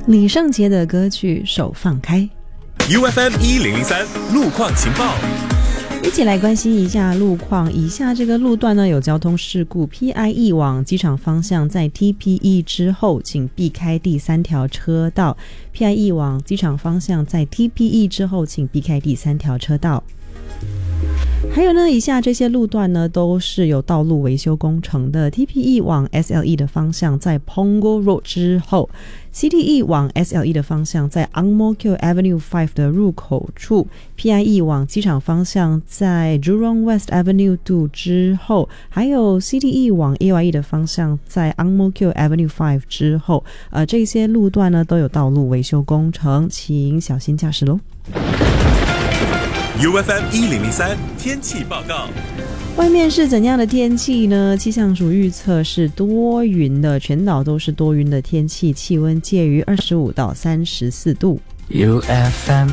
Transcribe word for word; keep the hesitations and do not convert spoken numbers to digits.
李圣杰的歌曲《手放开》。 U F M 一零零三路况情报， 一起来关心一下路况。以下这个路段呢有交通事故 ，P I E 往机场方向在 T P E 之后，请避开第三条车道。P I E 往机场方向在 T P E 之后，请避开第三条车道。还有呢，以下这些路段呢都是有道路维修工程的。T P E 往 S L E 的方向在 Punggol Road 之后， C T E 往 S L E 的方向在 Ang Mo Kio Avenue 五的入口处， P I E 往机场方向在 Jurong West Avenue 二之后，还有 C T E 往 A Y E 的方向在 Ang Mo Kio Avenue 五之后，呃，这些路段呢都有道路维修工程，请小心驾驶咯。 U F M 一零零三天气报告。 外面是怎样的天气呢？气象署预测是多云的，全岛都是多云的天气，气温介于二十五到三十四度。 U F M